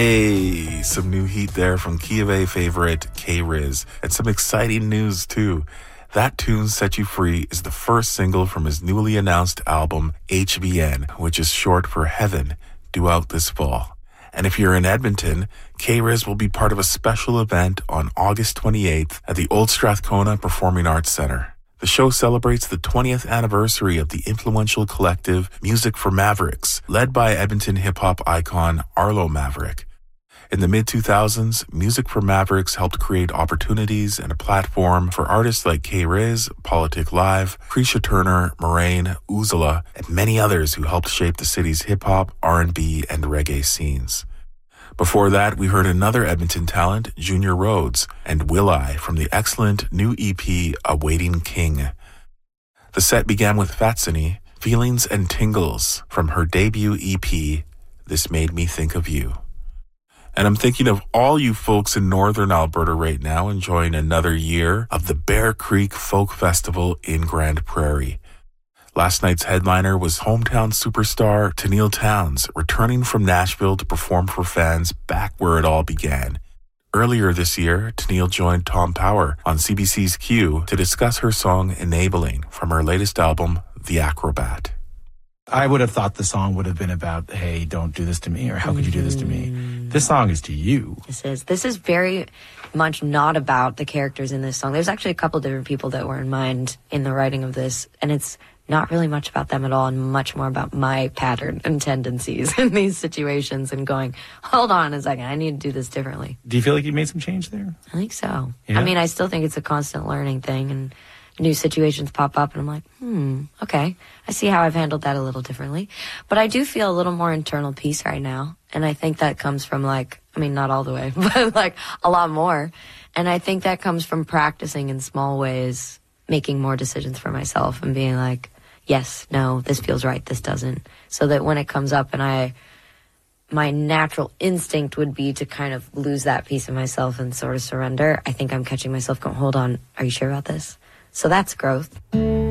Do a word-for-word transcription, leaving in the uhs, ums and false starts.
Hey, some new heat there from Key of A favorite K-Riz, and some exciting news too. That Tune Set You Free is the first single from his newly announced album H V N, which is short for Heaven, due out this fall. And if you're in Edmonton, K-Riz will be part of a special event on August twenty-eighth at the Old Strathcona Performing Arts Centre. The show celebrates the twentieth anniversary of the influential collective Music for Mavericks, led by Edmonton hip-hop icon Arlo Maverick. In the mid two thousands, Music for Mavericks helped create opportunities and a platform for artists like K-Riz, Politic Live, Krisha Turner, Moraine, Uzala, and many others who helped shape the city's hip-hop, R and B, and reggae scenes. Before that, we heard another Edmonton talent, Junior Rhodes, and Will I from the excellent new E P, Awaiting King. The set began with Fatsini, Feelings and Tingles, from her debut E P, This Made Me Think of You. And I'm thinking of all you folks in northern Alberta right now enjoying another year of the Bear Creek Folk Festival in Grand Prairie. Last night's headliner was hometown superstar Tenille Townes, returning from Nashville to perform for fans back where it all began. Earlier this year, Tenille joined Tom Power on C B C's Q to discuss her song Enabling from her latest album, The Acrobat. I would have thought the song would have been about, hey, don't do this to me, or how could you do this to me? This song is to you. This is this is very much not about the characters in this song. There's actually a couple different people that were in mind in the writing of this, and it's not really much about them at all, and much more about my pattern and tendencies in these situations and going, hold on a second, I need to do this differently. Do you feel like you made some change there? I think so. Yeah? I mean, I still think it's a constant learning thing, and new situations pop up, and I'm like, hmm, okay, I see how I've handled that a little differently. But I do feel a little more internal peace right now, and I think that comes from, like, I mean, not all the way, but, like, a lot more. And I think that comes from practicing in small ways, making more decisions for myself and being like, yes, no, this feels right, this doesn't. So that when it comes up and I, my natural instinct would be to kind of lose that piece of myself and sort of surrender, I think I'm catching myself going, hold on, are you sure about this? So that's growth.